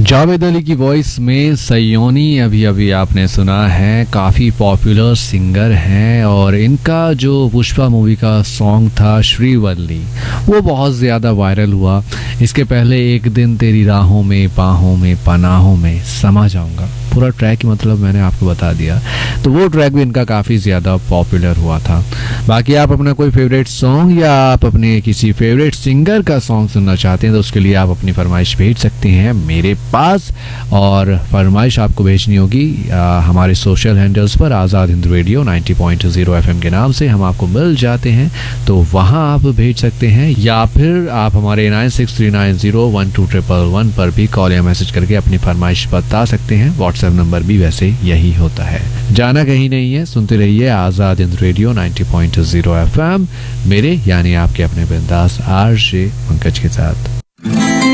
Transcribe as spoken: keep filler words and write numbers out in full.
जावेद अली की वॉइस में सयोनी अभी अभी आपने सुना है। काफ़ी पॉपुलर सिंगर हैं और इनका जो पुष्पा मूवी का सॉन्ग था श्रीवल्ली, वो बहुत ज़्यादा वायरल हुआ। इसके पहले एक दिन तेरी राहों में बाहों में पनाहों में समा जाऊंगा, पूरा ट्रैक ही मतलब मैंने आपको बता दिया। तो वो ट्रैक भी इनका काफ़ी ज़्यादा पॉपुलर हुआ था। बाकी आप अपना कोई फेवरेट सॉन्ग या आप अपने किसी फेवरेट सिंगर का सॉन्ग सुनना चाहते हैं तो उसके लिए आप अपनी फरमाइश भेज सकते हैं मेरे पास। और फरमाइश आपको भेजनी होगी आ, हमारे सोशल हैंडल्स पर Azad Hind radio ninety point zero FM के नाम से हम आपको मिल जाते हैं, तो वहां आप भेज सकते हैं। या फिर आप हमारे nine six three nine zero one two triple one पर भी कॉल या मैसेज करके अपनी फरमाइश बता सकते हैं। व्हाट्सएप नंबर भी वैसे यही होता है। जाना कहीं नहीं है, सुनते रहिए Azad Hind radio ninety point zero FM मेरे यानी आपके अपने बिंदास आरजे पंकज के साथ।